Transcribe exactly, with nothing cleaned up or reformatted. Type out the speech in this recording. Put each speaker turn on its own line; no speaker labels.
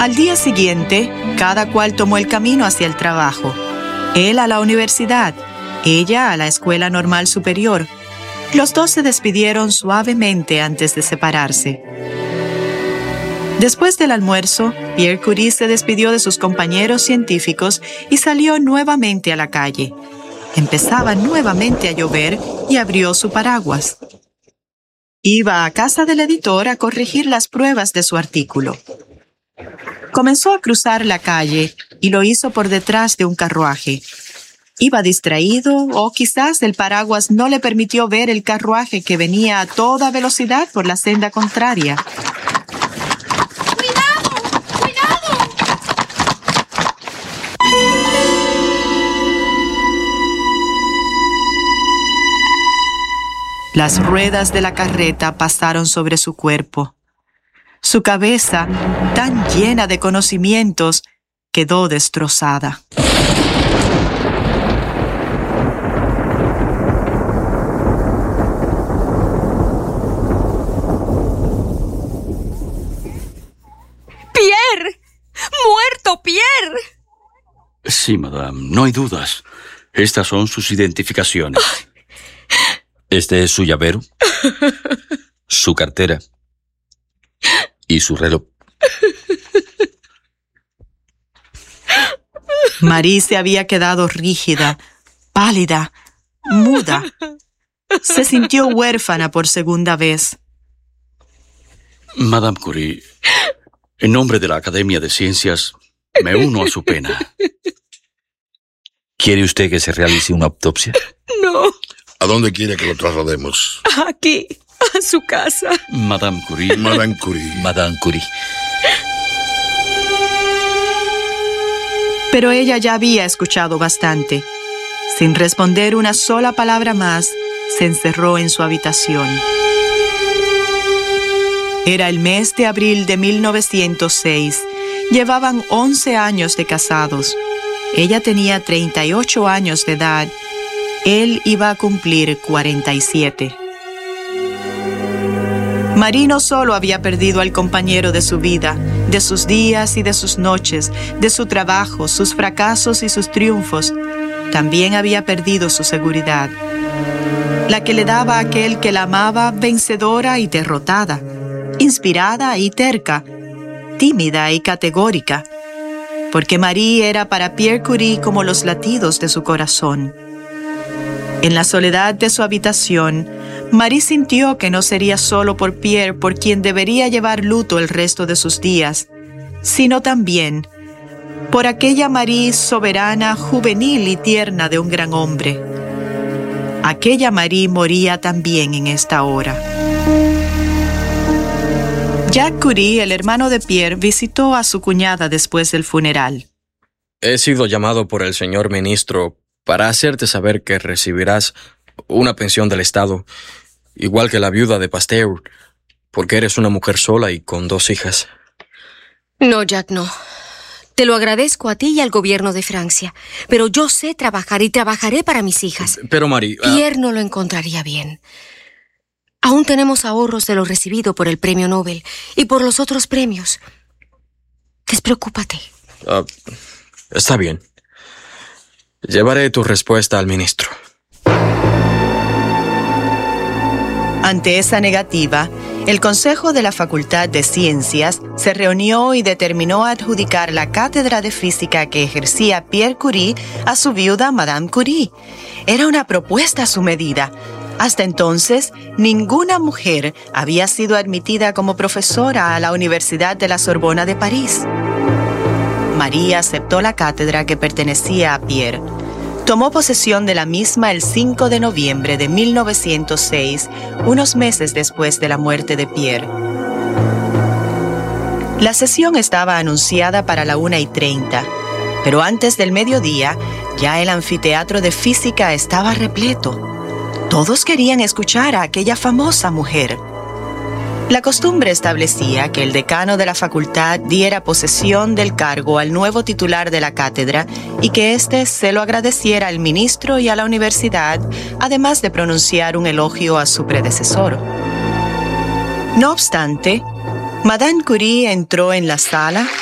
Al día siguiente, cada cual tomó el camino hacia el trabajo. Él a la universidad, ella a la escuela normal superior. Los dos se despidieron suavemente antes de separarse. Después del almuerzo, Pierre Curie se despidió de sus compañeros científicos y salió nuevamente a la calle. Empezaba nuevamente a llover y abrió su paraguas. Iba a casa del editor a corregir las pruebas de su artículo. Comenzó a cruzar la calle y lo hizo por detrás de un carruaje. Iba distraído o quizás el paraguas no le permitió ver el carruaje que venía a toda velocidad por la senda contraria.
¡Cuidado! ¡Cuidado!
Las ruedas de la carreta pasaron sobre su cuerpo. Su cabeza, tan llena de conocimientos, quedó destrozada.
¡Pierre! ¡Muerto, Pierre!
Sí, madame, no hay dudas. Estas son sus identificaciones. Este es su llavero, su cartera y su reloj.
Marie se había quedado rígida, pálida, muda. Se sintió huérfana por segunda vez.
Madame Curie, en nombre de la Academia de Ciencias, me uno a su pena. ¿Quiere usted que se realice una autopsia?
No.
¿A dónde quiere que lo traslademos?
Aquí, a su casa.
Madame Curie.
Madame Curie.
Madame Curie.
Pero ella ya había escuchado bastante. Sin responder una sola palabra más, se encerró en su habitación. Era el mes de abril de mil novecientos seis. Llevaban once años de casados. Ella tenía treinta y ocho años de edad. Él iba a cumplir cuarenta y siete. Marie no solo había perdido al compañero de su vida, de sus días y de sus noches, de su trabajo, sus fracasos y sus triunfos, también había perdido su seguridad, la que le daba a aquel que la amaba vencedora y derrotada, inspirada y terca, tímida y categórica, porque Marie era para Pierre Curie como los latidos de su corazón. En la soledad de su habitación, Marie sintió que no sería solo por Pierre por quien debería llevar luto el resto de sus días, sino también por aquella Marie soberana, juvenil y tierna de un gran hombre. Aquella Marie moría también en esta hora. Jacques Curie, el hermano de Pierre, visitó a su cuñada después del funeral.
He sido llamado por el señor ministro para hacerte saber que recibirás una pensión del Estado, igual que la viuda de Pasteur, porque eres una mujer sola y con dos hijas.
No, Jack, no. Te lo agradezco a ti y al gobierno de Francia, pero yo sé trabajar y trabajaré para mis hijas.
Pero, Marie... Uh...
Pierre no lo encontraría bien. Aún tenemos ahorros de lo recibido por el premio Nobel y por los otros premios. Despreocúpate.
Uh, está bien. Llevaré tu respuesta al ministro.
Ante esa negativa, el Consejo de la Facultad de Ciencias se reunió y determinó adjudicar la cátedra de física que ejercía Pierre Curie a su viuda Madame Curie. Era una propuesta a su medida. Hasta entonces, ninguna mujer había sido admitida como profesora a la Universidad de la Sorbona de París. Marie aceptó la cátedra que pertenecía a Pierre. Tomó posesión de la misma el cinco de noviembre de mil novecientos seis, unos meses después de la muerte de Pierre. La sesión estaba anunciada para la una y treinta, pero antes del mediodía ya el anfiteatro de física estaba repleto. Todos querían escuchar a aquella famosa mujer. La costumbre establecía que el decano de la facultad diera posesión del cargo al nuevo titular de la cátedra y que éste se lo agradeciera al ministro y a la universidad, además de pronunciar un elogio a su predecesor. No obstante, Madame Curie entró en la sala